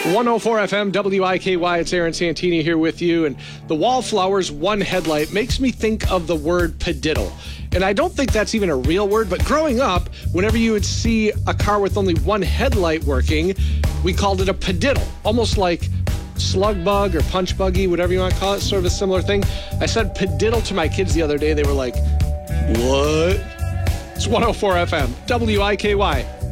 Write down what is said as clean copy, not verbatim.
104 FM, WIKY, it's Aaron Santini here with you. And the Wallflowers one headlight makes me think of the word padiddle. And I don't think that's even a real word, but growing up, whenever you would see a car with only one headlight working, we called it a padiddle, almost like slug bug or punch buggy, whatever you want to call it, sort of a similar thing. I said padiddle to my kids the other day. They were like, what? It's 104 FM, WIKY.